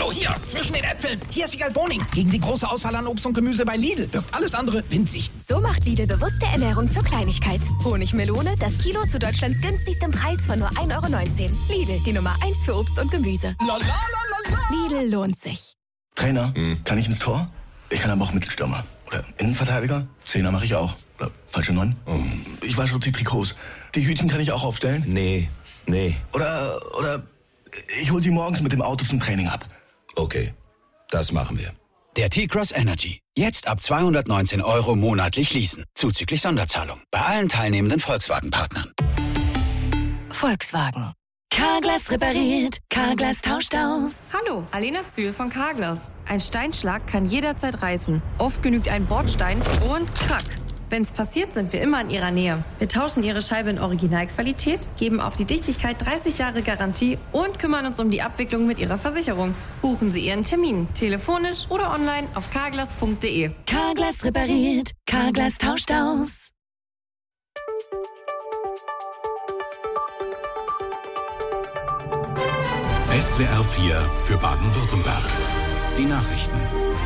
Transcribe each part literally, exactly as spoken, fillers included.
So, hier, zwischen den Äpfeln. Hier ist Wiegald Boning. Gegen die große Auswahl an Obst und Gemüse bei Lidl wirkt alles andere winzig. So macht Lidl bewusste Ernährung zur Kleinigkeit. Honigmelone, das Kilo zu Deutschlands günstigstem Preis von nur ein Euro neunzehn. Lidl, die Nummer eins für Obst und Gemüse. La, la, la, la, la. Lidl lohnt sich. Trainer, hm. kann ich ins Tor? Ich kann aber auch Mittelstürmer. Oder Innenverteidiger? Zehner mache ich auch. Oder falsche Neun? Oh. Ich wasche auch die Trikots. Die Hütchen kann ich auch aufstellen? Nee, nee. Oder, oder ich hol sie morgens mit dem Auto zum Training ab. Okay, das machen wir. Der T-Cross Energy. Jetzt ab zweihundertneunzehn Euro monatlich leasen. Zuzüglich Sonderzahlung. Bei allen teilnehmenden Volkswagen-Partnern. Volkswagen. Carglass repariert, Carglass tauscht aus. Hallo, Alena Zühl von Carglass. Ein Steinschlag kann jederzeit reißen. Oft genügt ein Bordstein und krack. Wenn's passiert, sind wir immer in Ihrer Nähe. Wir tauschen Ihre Scheibe in Originalqualität, geben auf die Dichtigkeit dreißig Jahre Garantie und kümmern uns um die Abwicklung mit Ihrer Versicherung. Buchen Sie Ihren Termin, telefonisch oder online auf carglass punkt de. Carglass repariert, Carglass tauscht aus. S W R vier für Baden-Württemberg. Die Nachrichten.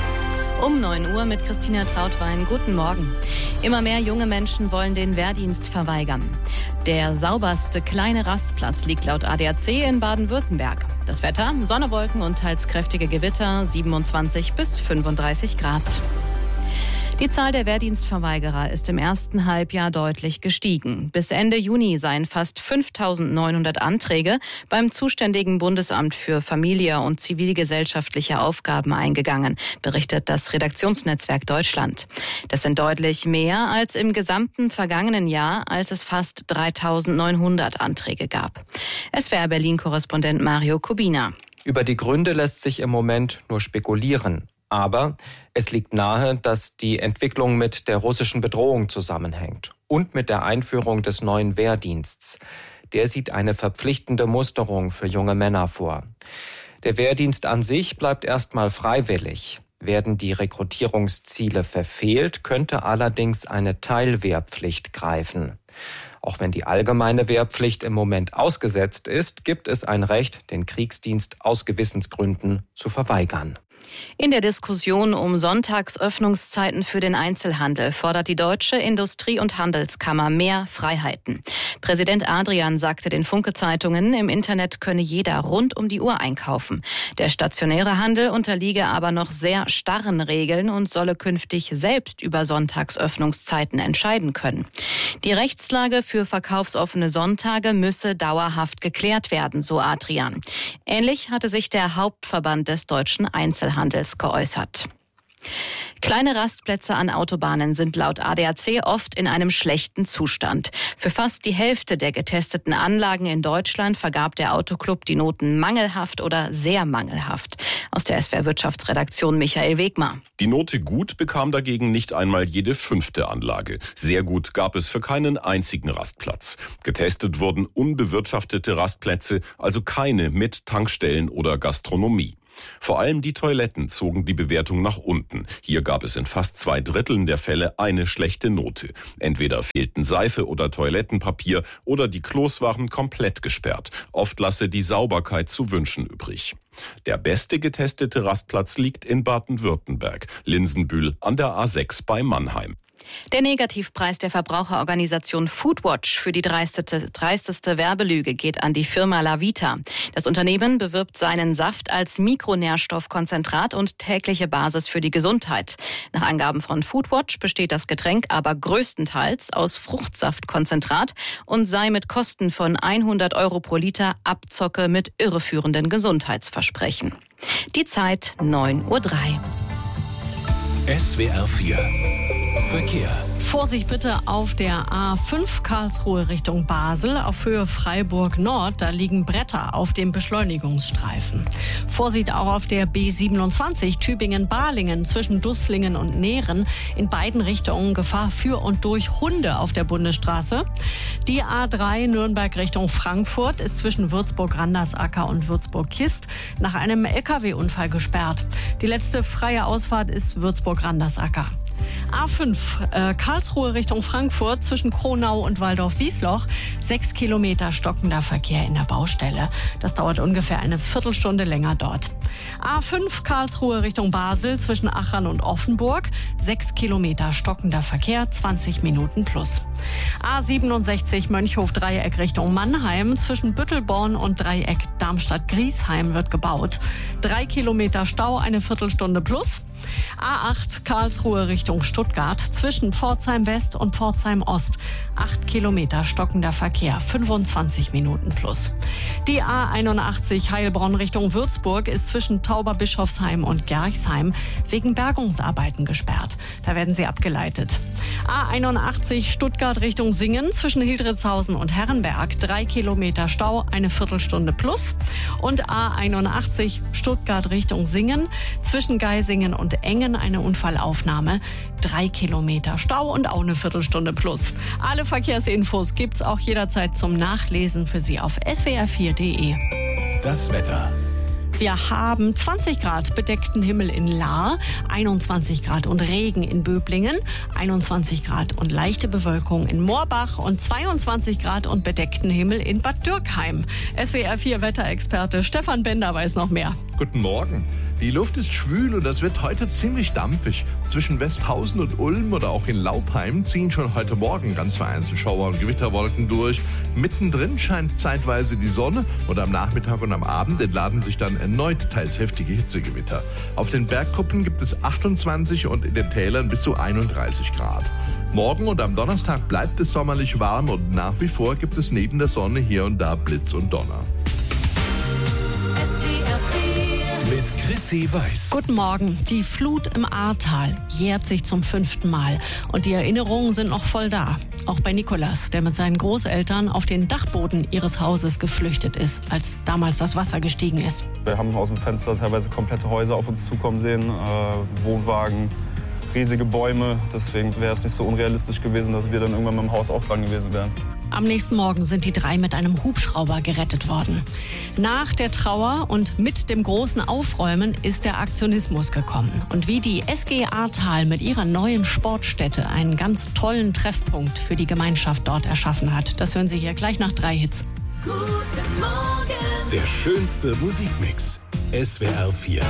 Um neun Uhr mit Christina Trautwein. Guten Morgen. Immer mehr junge Menschen wollen den Wehrdienst verweigern. Der sauberste kleine Rastplatz liegt laut A D A C in Baden-Württemberg. Das Wetter, Sonne, Wolken und teils kräftige Gewitter, siebenundzwanzig bis fünfunddreißig Grad. Die Zahl der Wehrdienstverweigerer ist im ersten Halbjahr deutlich gestiegen. Bis Ende Juni seien fast fünftausendneunhundert Anträge beim zuständigen Bundesamt für Familie und zivilgesellschaftliche Aufgaben eingegangen, berichtet das Redaktionsnetzwerk Deutschland. Das sind deutlich mehr als im gesamten vergangenen Jahr, als es fast dreitausendneunhundert Anträge gab. S W R Berlin-Korrespondent Mario Kubina. Über die Gründe lässt sich im Moment nur spekulieren. Aber es liegt nahe, dass die Entwicklung mit der russischen Bedrohung zusammenhängt und mit der Einführung des neuen Wehrdienstes. Der sieht eine verpflichtende Musterung für junge Männer vor. Der Wehrdienst an sich bleibt erstmal freiwillig. Werden die Rekrutierungsziele verfehlt, könnte allerdings eine Teilwehrpflicht greifen. Auch wenn die allgemeine Wehrpflicht im Moment ausgesetzt ist, gibt es ein Recht, den Kriegsdienst aus Gewissensgründen zu verweigern. In der Diskussion um Sonntagsöffnungszeiten für den Einzelhandel fordert die Deutsche Industrie- und Handelskammer mehr Freiheiten. Präsident Adrian sagte den Funke-Zeitungen, im Internet könne jeder rund um die Uhr einkaufen. Der stationäre Handel unterliege aber noch sehr starren Regeln und solle künftig selbst über Sonntagsöffnungszeiten entscheiden können. Die Rechtslage für verkaufsoffene Sonntage müsse dauerhaft geklärt werden, so Adrian. Ähnlich hatte sich der Hauptverband des deutschen Einzelhandels geäußert. Kleine Rastplätze an Autobahnen sind laut A D A C oft in einem schlechten Zustand. Für fast die Hälfte der getesteten Anlagen in Deutschland vergab der Autoclub die Noten mangelhaft oder sehr mangelhaft. Aus der S W R Wirtschaftsredaktion Michael Wegmar. Die Note gut bekam dagegen nicht einmal jede fünfte Anlage. Sehr gut gab es für keinen einzigen Rastplatz. Getestet wurden unbewirtschaftete Rastplätze, also keine mit Tankstellen oder Gastronomie. Vor allem die Toiletten zogen die Bewertung nach unten. Hier gab es in fast zwei Dritteln der Fälle eine schlechte Note. Entweder fehlten Seife oder Toilettenpapier oder die Klos waren komplett gesperrt. Oft lasse die Sauberkeit zu wünschen übrig. Der beste getestete Rastplatz liegt in Baden-Württemberg, Linsenbühl an der A sechs bei Mannheim. Der Negativpreis der Verbraucherorganisation Foodwatch für die dreisteste, dreisteste Werbelüge geht an die Firma Lavita. Das Unternehmen bewirbt seinen Saft als Mikronährstoffkonzentrat und tägliche Basis für die Gesundheit. Nach Angaben von Foodwatch besteht das Getränk aber größtenteils aus Fruchtsaftkonzentrat und sei mit Kosten von hundert Euro pro Liter Abzocke mit irreführenden Gesundheitsversprechen. Die Zeit neun Uhr drei. S W R vier Verkehr. Vorsicht bitte auf der A fünf Karlsruhe Richtung Basel auf Höhe Freiburg Nord. Da liegen Bretter auf dem Beschleunigungsstreifen. Vorsicht auch auf der B siebenundzwanzig Tübingen-Balingen zwischen Dusslingen und Nähren. In beiden Richtungen Gefahr für und durch Hunde auf der Bundesstraße. Die A drei Nürnberg Richtung Frankfurt ist zwischen Würzburg-Randersacker und Würzburg-Kist nach einem L K W-Unfall gesperrt. Die letzte freie Ausfahrt ist Würzburg-Randersacker. A fünf äh, Karlsruhe Richtung Frankfurt zwischen Kronau und Waldorf-Wiesloch. Sechs Kilometer stockender Verkehr in der Baustelle. Das dauert ungefähr eine Viertelstunde länger dort. A fünf Karlsruhe Richtung Basel zwischen Achern und Offenburg. Sechs Kilometer stockender Verkehr, zwanzig Minuten plus. A siebenundsechzig Mönchhof-Dreieck Richtung Mannheim zwischen Büttelborn und Dreieck Darmstadt-Griesheim wird gebaut. Drei Kilometer Stau, eine Viertelstunde plus. A acht Karlsruhe Richtung Stuttgart zwischen Pforzheim West und Pforzheim Ost. Acht Kilometer stockender Verkehr, fünfundzwanzig Minuten plus. Die A einundachtzig Heilbronn Richtung Würzburg ist zwischen Tauberbischofsheim und Gerchsheim wegen Bergungsarbeiten gesperrt. Da werden sie abgeleitet. A einundachtzig Stuttgart Richtung Singen zwischen Hildritzhausen und Herrenberg. Drei Kilometer Stau, eine Viertelstunde plus. Und A einundachtzig Stuttgart Richtung Singen zwischen Geisingen und Engen eine Unfallaufnahme. Drei Kilometer Stau und auch eine Viertelstunde plus. Alle Verkehrsinfos gibt's auch jederzeit zum Nachlesen für Sie auf s w r vier punkt d e. Das Wetter. Wir haben zwanzig Grad bedeckten Himmel in Lahr, einundzwanzig Grad und Regen in Böblingen, einundzwanzig Grad und leichte Bewölkung in Moorbach und zweiundzwanzig Grad und bedeckten Himmel in Bad Dürkheim. S W R vier Wetterexperte Stefan Bender weiß noch mehr. Guten Morgen. Die Luft ist schwül und es wird heute ziemlich dampfig. Zwischen Westhausen und Ulm oder auch in Laupheim ziehen schon heute Morgen ganz vereinzelt Schauer und Gewitterwolken durch. Mittendrin scheint zeitweise die Sonne und am Nachmittag und am Abend entladen sich dann erneut teils heftige Hitzegewitter. Auf den Bergkuppen gibt es achtundzwanzig und in den Tälern bis zu einunddreißig Grad. Morgen und am Donnerstag bleibt es sommerlich warm und nach wie vor gibt es neben der Sonne hier und da Blitz und Donner. Mit Chrissy Weiß. Guten Morgen. Die Flut im Ahrtal jährt sich zum fünften Mal. Und die Erinnerungen sind noch voll da. Auch bei Nikolas, der mit seinen Großeltern auf den Dachboden ihres Hauses geflüchtet ist, als damals das Wasser gestiegen ist. Wir haben aus dem Fenster teilweise komplette Häuser auf uns zukommen sehen, äh, Wohnwagen, riesige Bäume. Deswegen wäre es nicht so unrealistisch gewesen, dass wir dann irgendwann mit dem Haus auch dran gewesen wären. Am nächsten Morgen sind die drei mit einem Hubschrauber gerettet worden. Nach der Trauer und mit dem großen Aufräumen ist der Aktionismus gekommen. Und wie die S G Ahrtal mit ihrer neuen Sportstätte einen ganz tollen Treffpunkt für die Gemeinschaft dort erschaffen hat, das hören Sie hier gleich nach drei Hits. Guten Morgen. Der schönste Musikmix. S W R vier.